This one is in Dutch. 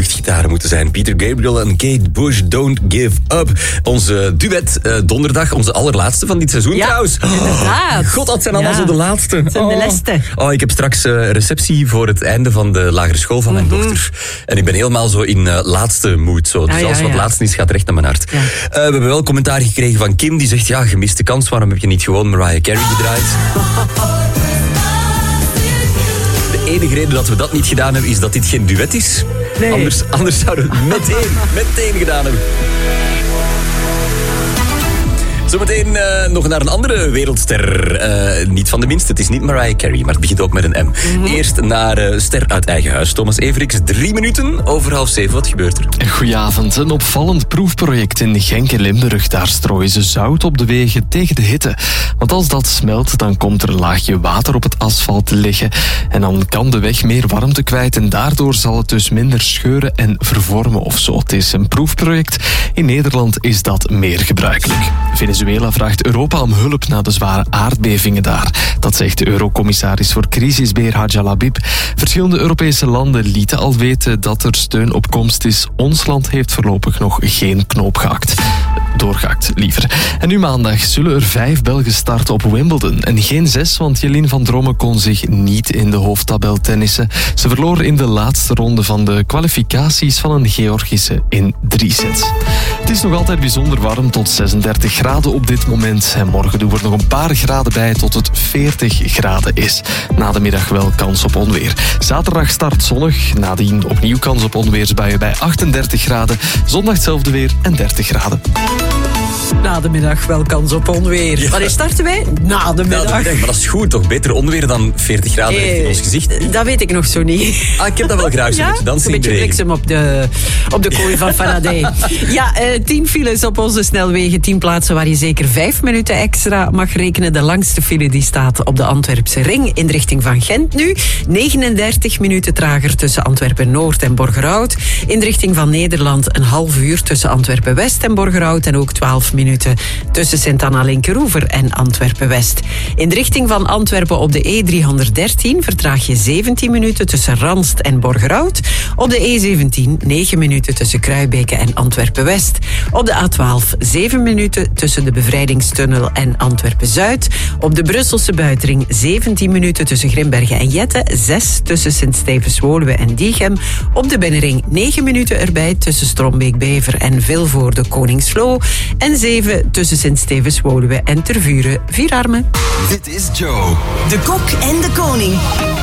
luchtgitaren moeten zijn. Peter Gabriel en Kate Bush, Don't Give Up. Onze duet donderdag, onze allerlaatste van dit seizoen trouwens. Inderdaad. God, dat zijn allemaal zo de laatste. Het zijn de laatste. Oh, ik heb straks receptie voor het einde van de lagere school van mijn dochter. En ik ben helemaal zo in laatste mood. Zo. Dus alles wat laatste is, gaat recht naar mijn hart. Ja. We hebben wel commentaar gekregen van Kim, die zegt, ja, gemiste kans, waarom heb je niet gewoon Mariah Carey gedraaid? De enige reden dat we dat niet gedaan hebben, is dat dit geen duet is. Nee. Anders zouden we het meteen gedaan hebben. Zometeen nog naar een andere wereldster. Niet van de minste, het is niet Mariah Carey, maar het begint ook met een M. Eerst naar ster uit eigen huis. Thomas Everiks, 3 minuten over 6:30. Wat gebeurt er? Goedenavond. Een opvallend proefproject in Genk en Limburg. Daar strooien ze zout op de wegen tegen de hitte. Want als dat smelt, dan komt er een laagje water op het asfalt te liggen. En dan kan de weg meer warmte kwijt en daardoor zal het dus minder scheuren en vervormen of zo. Het is een proefproject. In Nederland is dat meer gebruikelijk. Venezuela vraagt Europa om hulp na de zware aardbevingen daar. Dat zegt de eurocommissaris voor crisisbeheer Hadja Labib. Verschillende Europese landen lieten al weten dat er steun op komst is. Ons land heeft voorlopig nog geen knoop gehakt. Doorgehakt, liever. En nu maandag zullen er 5 Belgen starten op Wimbledon. En geen 6, want Jelien van Drommen kon zich niet in de hoofdtabel tennissen. Ze verloor in de laatste ronde van de kwalificaties van een Georgische in 3 sets. Het is nog altijd bijzonder warm, tot 36 graden op dit moment. En morgen doen we er nog een paar graden bij tot het 40 graden is. Na de middag wel kans op onweer. Zaterdag start zonnig, nadien opnieuw kans op onweersbuien bij 38 graden. Zondag hetzelfde weer en 30 graden. Na de middag wel kans op onweer. Ja. Wanneer starten wij? Na de middag. Maar dat is goed, toch? Beter onweer dan 40 graden in ons gezicht. Dat weet ik nog zo niet. Ik heb dat wel graag zo'n beetje dansen in de regen. Een beetje bliksem op de kooi van Faraday. 10 files op onze snelwegen. 10 plaatsen waar je zeker 5 minuten extra mag rekenen. De langste file die staat op de Antwerpse ring in de richting van Gent nu. 39 minuten trager tussen Antwerpen-Noord en Borgerhout. In de richting van Nederland een half uur tussen Antwerpen-West en Borgerhout. En ook 12 minuten tussen Sint-Anna-Linkeroever en Antwerpen-West. In de richting van Antwerpen op de E313 vertraag je 17 minuten tussen Ranst en Borgerhout. Op de E17 9 minuten tussen Kruibeke en Antwerpen-West. Op de A12 7 minuten tussen de Bevrijdingstunnel en Antwerpen-Zuid. Op de Brusselse buitenring 17 minuten tussen Grimbergen en Jette. 6 tussen Sint-Stevens-Woluwe en Diegem. Op de Binnenring 9 minuten erbij tussen Strombeek-Bever en Vilvoorde-Koningsvlo. En 7 tussen Sint-Stevens-Woluwe en Tervuren-Vierarmen. Dit is Joe. De Kok en de Koning.